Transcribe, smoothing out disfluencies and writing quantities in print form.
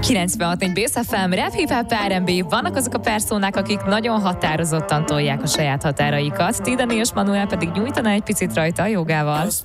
96.4 Base FM, rap, hip-hop, R&B. Vannak azok a perszónák, akik nagyon határozottan tolják a saját határaikat. Tidani és Manuel pedig nyújtana egy picit rajta a jogával.